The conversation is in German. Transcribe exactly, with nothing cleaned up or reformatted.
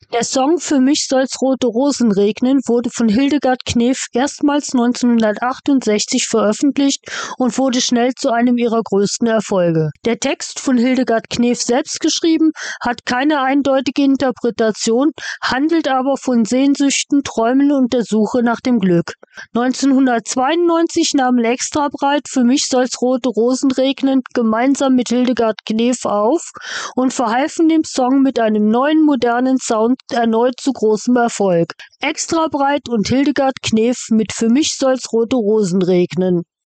Der Song »Für mich soll's rote Rosen regnen« wurde von Hildegard Knef erstmals neunzehnhundertachtundsechzig veröffentlicht und wurde schnell zu einem ihrer größten Erfolge. Der Text, von Hildegard Knef selbst geschrieben, hat keine eindeutige Interpretation, handelt aber von Sehnsüchten, Träumen und der Suche nach dem Glück. neunzehnhundertzweiundneunzig nahmen Extrabreit »Für mich soll's rote Rosen regnen« gemeinsam mit Hildegard Knef auf und verhalfen dem Song mit einem neuen, modernen Sound erneut zu großem Erfolg. Extrabreit und Hildegard Knef mit »Für mich soll's rote Rosen regnen«.